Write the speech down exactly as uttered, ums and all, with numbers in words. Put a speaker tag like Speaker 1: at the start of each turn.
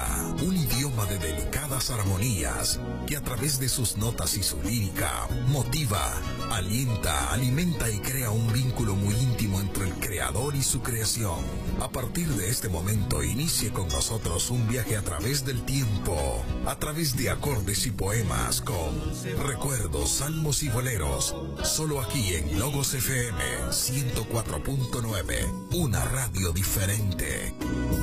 Speaker 1: un idioma de delicadas armonías que a través de sus notas y su lírica motiva, alienta, alimenta y crea un vínculo muy íntimo entre el creador y su creación. A partir de este momento inicie con nosotros un viaje a través del tiempo, a través de acordes y poemas con recuerdos, salmos y boleros, solo aquí en Logos F M ciento cuatro punto nueve, una radio diferente.